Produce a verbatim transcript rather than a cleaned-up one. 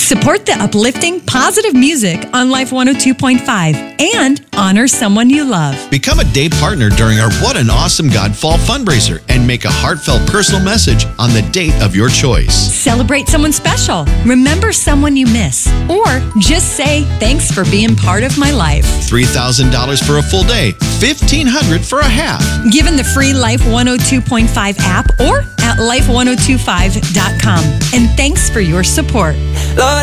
Support the uplifting, positive music on Life one oh two point five and honor someone you love. Become a day partner during our What an Awesome God Fall fundraiser and make a heartfelt personal message on the date of your choice. Celebrate someone special. Remember someone you miss. Or just say, thanks for being part of my life. three thousand dollars for a full day, fifteen hundred dollars for a half. Given the free Life one oh two point five app or at life ten twenty-five dot com. And thanks for your support. Lord,